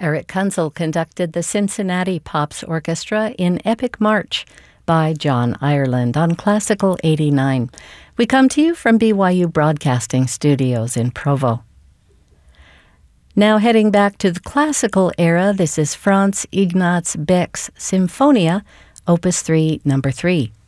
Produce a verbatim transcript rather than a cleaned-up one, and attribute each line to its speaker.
Speaker 1: Eric Kunzel conducted the Cincinnati Pops Orchestra in Epic March by John Ireland on Classical eighty-nine. We come to you from B Y U Broadcasting Studios in Provo. Now heading back to the classical era, this is Franz Ignaz Beck's Symphonia, Opus three, number three.